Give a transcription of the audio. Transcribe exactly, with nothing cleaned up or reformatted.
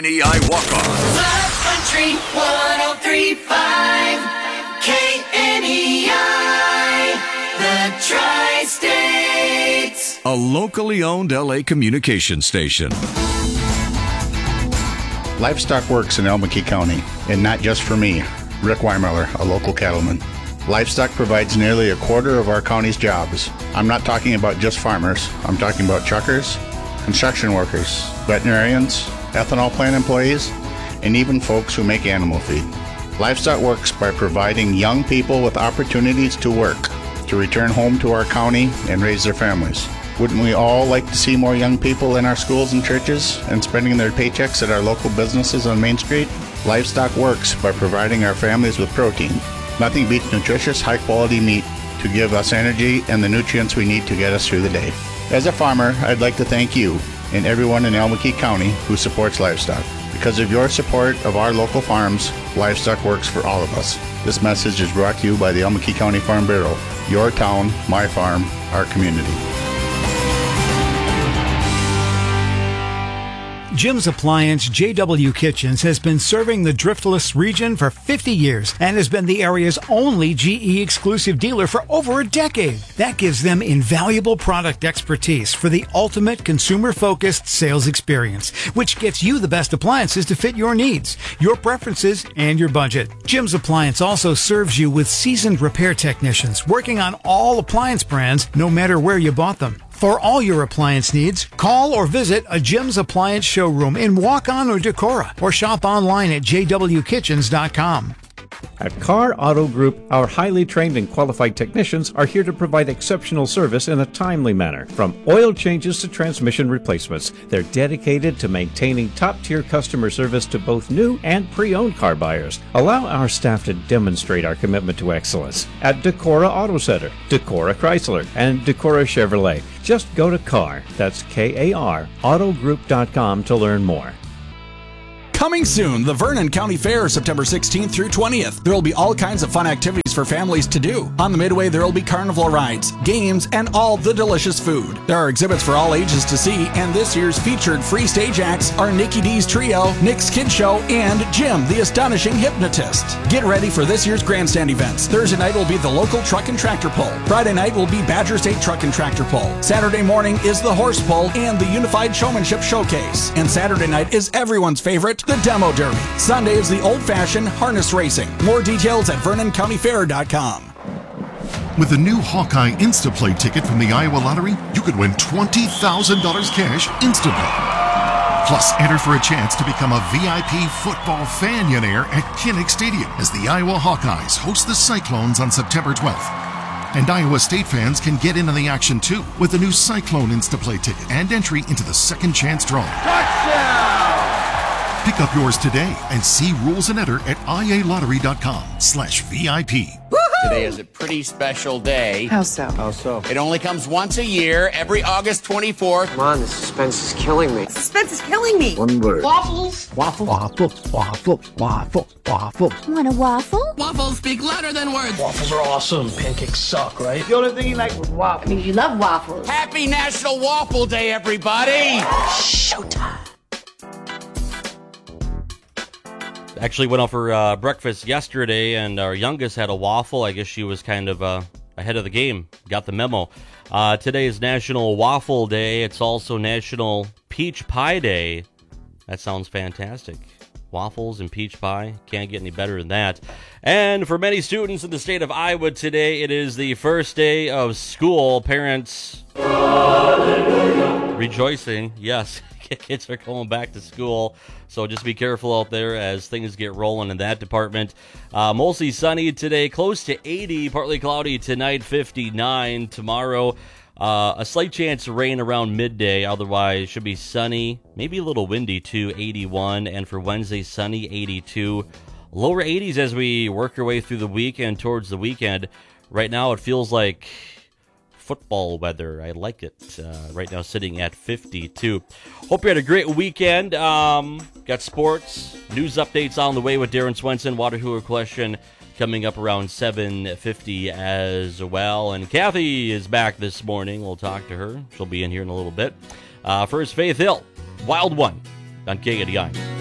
K N E I Walk-On. Love Country one oh three point five K N E I, the Tri-States. A locally owned L A communication station. Livestock works in Elmwood County, and not just for me, Rick Weimiller, a local cattleman. Livestock provides nearly a quarter of our county's jobs. I'm not talking about just farmers. I'm talking about truckers, construction workers, veterinarians, ethanol plant employees, and even folks who make animal feed. Livestock works by providing young people with opportunities to work, to return home to our county and raise their families. Wouldn't we all like to see more young people in our schools and churches and spending their paychecks at our local businesses on Main Street? Livestock works by providing our families with protein. Nothing beats nutritious, high-quality meat to give us energy and the nutrients we need to get us through the day. As a farmer, I'd like to thank you and everyone in Elmwood County who supports livestock. Because of your support of our local farms, livestock works for all of us. This message is brought to you by the Elmwood County Farm Bureau. Your town, my farm, our community. Jim's Appliance J W Kitchens has been serving the Driftless region for fifty years and has been the area's only G E exclusive dealer for over a decade. That gives them invaluable product expertise for the ultimate consumer-focused sales experience, which gets you the best appliances to fit your needs, your preferences, and your budget. Jim's Appliance also serves you with seasoned repair technicians working on all appliance brands, no matter where you bought them. For all your appliance needs, call or visit a Jim's Appliance showroom in Walk-On or Decorah, or shop online at j w kitchens dot com. At Carr Auto Group, our highly trained and qualified technicians are here to provide exceptional service in a timely manner. From oil changes to transmission replacements, they're dedicated to maintaining top-tier customer service to both new and pre-owned car buyers. Allow our staff to demonstrate our commitment to excellence at Decorah Auto Center, Decorah Chrysler, and Decorah Chevrolet. Just go to Carr, that's K A R, autogroup dot com to learn more. Coming soon, the Vernon County Fair, September sixteenth through twentieth. There will be all kinds of fun activities for families to do. On the Midway, there will be carnival rides, games, and all the delicious food. There are exhibits for all ages to see, and this year's featured free stage acts are Nikki D's Trio, Nick's Kid Show, and Jim, the Astonishing Hypnotist. Get ready for this year's grandstand events. Thursday night will be the local truck and tractor pull. Friday night will be Badger State Truck and Tractor Pull. Saturday morning is the horse pull and the Unified Showmanship Showcase. And Saturday night is everyone's favorite, the Demo Derby. Sunday is the old-fashioned harness racing. More details at vernon county fair dot com. With the new Hawkeye Instaplay ticket from the Iowa Lottery, you could win twenty thousand dollars cash instantly. Plus, enter for a chance to become a V I P football fanionaire at Kinnick Stadium as the Iowa Hawkeyes host the Cyclones on September twelfth. And Iowa State fans can get in on the action too with the new Cyclone Instaplay ticket and entry into the second chance drawing. Touchdown! Pick up yours today and see rules and enter at ialottery.com slash VIP. Today is a pretty special day. How so? How so? It only comes once a year, every August twenty-fourth. Come on, the suspense is killing me. The suspense is killing me. One word. Waffles? Waffle. Waffle. Waffle. Waffle. Waffle. Want a waffle? Waffles speak louder than words. Waffles are awesome. Pancakes suck, right? The only thing you like was waffles. I mean, you love waffles. Happy National Waffle Day, everybody! Showtime. Actually went out for uh, breakfast yesterday, and our youngest had a waffle. I guess she was kind of uh, ahead of the game. Got the memo. Uh, today is National Waffle Day. It's also National Peach Pie Day. That sounds fantastic. Waffles and peach pie. Can't get any better than that. And for many students in the state of Iowa today, it is the first day of school. Parents Hallelujah. Rejoicing. Yes, kids are going back to school. So just be careful out there as things get rolling in that department. Uh, mostly sunny today, close to eighty. Partly cloudy tonight, fifty-nine. Tomorrow, uh, a slight chance of rain around midday. Otherwise, should be sunny. Maybe a little windy too, eighty-one. And for Wednesday, sunny, eighty-two. Lower eighties as we work our way through the weekend towards the weekend. Right now, it feels like football weather. I like it. Uh, right now sitting at fifty-two. Hope you had a great weekend. Um, got sports, news updates on the way with Darren Swenson. Water cooler question coming up around seven fifty as well. And Kathy is back this morning. We'll talk to her. She'll be in here in a little bit. Uh, first, Faith Hill, Wild One on K A D I.